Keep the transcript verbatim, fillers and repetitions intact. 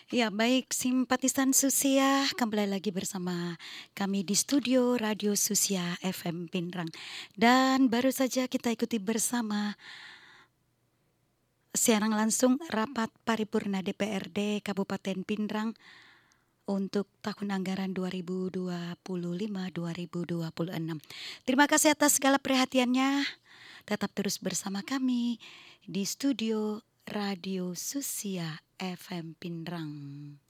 Ya, baik simpatisan Susia, kembali lagi bersama kami di studio Radio Susia F M Pinrang. Dan baru saja kita ikuti bersama siaran langsung rapat paripurna D P R D Kabupaten Pinrang untuk tahun anggaran dua ribu dua puluh lima dua ribu dua puluh enam. Terima kasih atas segala perhatiannya. Tetap terus bersama kami di studio Radio Susia F M Pinrang.